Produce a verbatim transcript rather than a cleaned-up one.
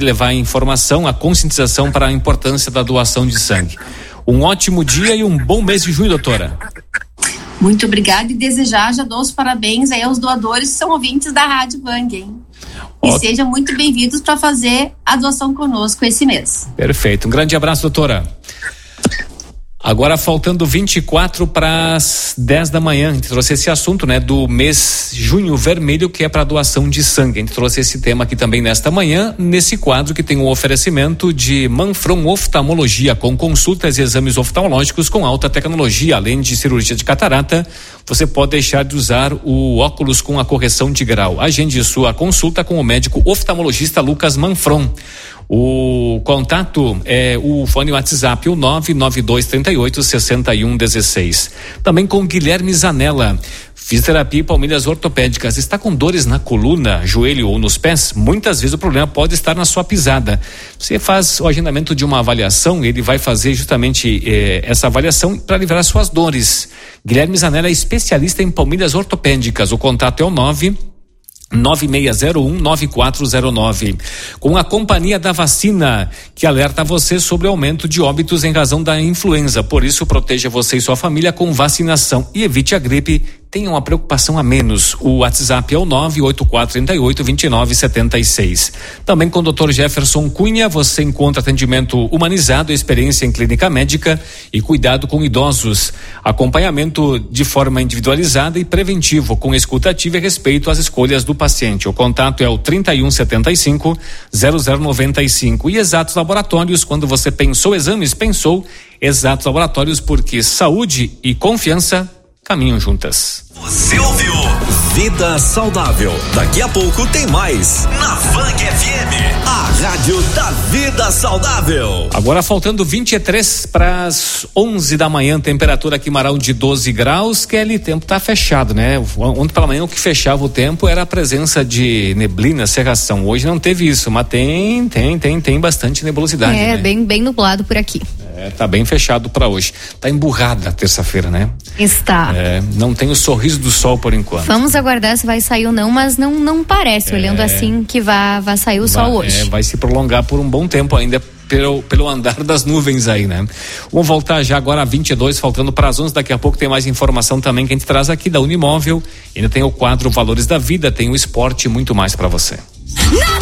levar a informação, a conscientização para a importância da doação de sangue. Um ótimo dia e um bom mês de junho, doutora. Muito obrigada e desejar, já dou os parabéns aí aos doadores que são ouvintes da Rádio Bang, hein? E Ó. sejam muito bem-vindos para fazer a doação conosco esse mês. Perfeito, um grande abraço, doutora. Agora faltando vinte e quatro para as dez da manhã, a gente trouxe esse assunto, né, do mês junho vermelho, que é para doação de sangue. A gente trouxe esse tema aqui também nesta manhã, nesse quadro que tem um oferecimento de Manfron Oftalmologia, com consultas e exames oftalmológicos com alta tecnologia, além de cirurgia de catarata. Você pode deixar de usar o óculos com a correção de grau. Agende sua consulta com o médico oftalmologista Lucas Manfron. O contato é o fone WhatsApp, o nove nove dois três oito seis um um seis. Também com Guilherme Zanella. Fisioterapia e palmilhas ortopédicas. Está com dores na coluna, joelho ou nos pés? Muitas vezes o problema pode estar na sua pisada. Você faz o agendamento de uma avaliação, ele vai fazer justamente eh, essa avaliação para livrar suas dores. Guilherme Zanella é especialista em palmilhas ortopédicas. O contato é o nove nove seis zero um nove quatro zero nove. Com a Companhia da Vacina, que alerta você sobre o aumento de óbitos em razão da influenza. Por isso, proteja você e sua família com vacinação e evite a gripe. Tenha uma preocupação a menos. O WhatsApp é o nove oito quatro três oito dois nove sete seis. Também com o doutor Jefferson Cunha, você encontra atendimento humanizado, experiência em clínica médica e cuidado com idosos. Acompanhamento de forma individualizada e preventivo, com escuta ativa e respeito às escolhas do paciente. O contato é o trinta e um setenta e cinco zero zero noventa e cinco. E Exatos Laboratórios, quando você pensou exames, pensou Exatos Laboratórios, porque saúde e confiança caminham juntas. Você ouviu Vida Saudável. Daqui a pouco tem mais na Bang F M, a rádio da vida saudável. Agora faltando vinte e três para as onze da manhã, temperatura aqui em Marão de doze graus. Kelly, tempo tá fechado, né? Ontem pela manhã o que fechava o tempo era a presença de neblina, cerração. Hoje não teve isso, mas tem, tem, tem, tem bastante nebulosidade. É, né? bem, bem nublado por aqui. É, tá bem fechado para hoje. Tá emburrada a terça-feira, né? Está. É, não tem o sorriso do sol por enquanto. Vamos aguardar se vai sair ou não, mas não, não parece, é, olhando assim, que vai, vai sair o vai, sol hoje. É, vai se prolongar por um bom tempo ainda pelo, pelo andar das nuvens aí, né? Vamos voltar já agora a vinte e dois, faltando para as onze. Daqui a pouco tem mais informação também que a gente traz aqui da Unimóvel. Ainda tem o quadro Valores da Vida, tem o esporte e muito mais para você.